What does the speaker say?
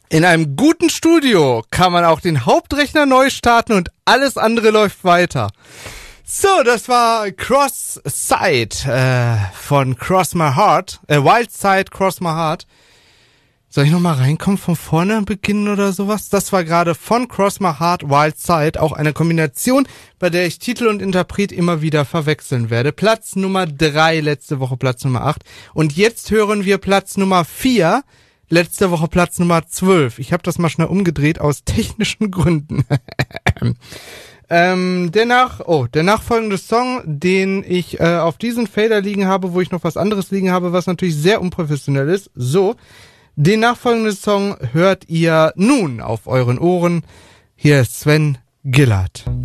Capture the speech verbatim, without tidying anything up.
In einem guten Studio kann man auch den Hauptrechner neu starten und alles andere läuft weiter. So, das war Cross Side äh, von Cross My Heart, äh, Wild Side Cross My Heart. Soll ich nochmal reinkommen, von vorne beginnen oder sowas? Das war gerade von Cross My Heart, Wild Side, auch eine Kombination, bei der ich Titel und Interpret immer wieder verwechseln werde. Platz Nummer drei, letzte Woche Platz Nummer acht. Und jetzt hören wir Platz Nummer vier, letzte Woche Platz Nummer zwölf. Ich habe das mal schnell umgedreht aus technischen Gründen. ähm, der nach, oh, der nachfolgende Song, den ich äh, auf diesen Fader liegen habe, wo ich noch was anderes liegen habe, was natürlich sehr unprofessionell ist. So, den nachfolgenden Song hört ihr nun auf euren Ohren. Hier ist Sven Gillard.